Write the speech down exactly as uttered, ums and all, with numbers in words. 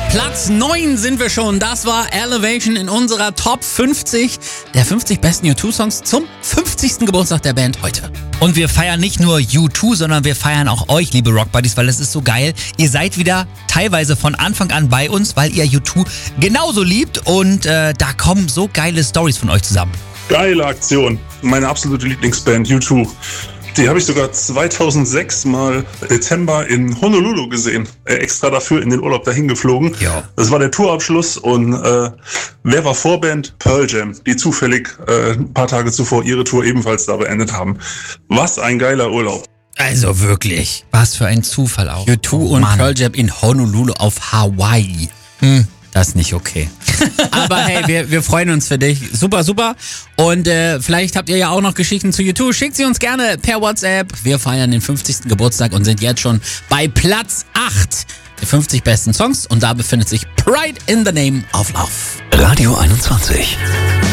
Platz neun sind wir schon. Das war Elevation in unserer Top fünfzig der fünfzig besten U zwei Songs zum fünfzigsten Geburtstag der Band heute. Und wir feiern nicht nur U zwei, sondern wir feiern auch euch, liebe Rock Buddies, weil es ist so geil. Ihr seid wieder teilweise von Anfang an bei uns, weil ihr U zwei genauso liebt und äh, da kommen so geile Stories von euch zusammen. Geile Aktion. Meine absolute Lieblingsband U zwei. Die habe ich sogar zweitausendsechs mal Dezember in Honolulu gesehen. Äh, extra dafür in den Urlaub dahin geflogen. Ja. Das war der Tourabschluss und äh, wer war Vorband? Pearl Jam, die zufällig äh, ein paar Tage zuvor ihre Tour ebenfalls da beendet haben. Was ein geiler Urlaub. Also wirklich. Was für ein Zufall auch. U zwei Oh, und Mann. Pearl Jam in Honolulu auf Hawaii. Hm. Das ist nicht okay. Aber hey, wir, wir freuen uns für dich. Super, super. Und äh, vielleicht habt ihr ja auch noch Geschichten zu U zwei. Schickt sie uns gerne per WhatsApp. Wir feiern den fünfzigsten Geburtstag und sind jetzt schon bei Platz acht der fünfzig besten Songs. Und da befindet sich Pride in the Name of Love. Radio einundzwanzig.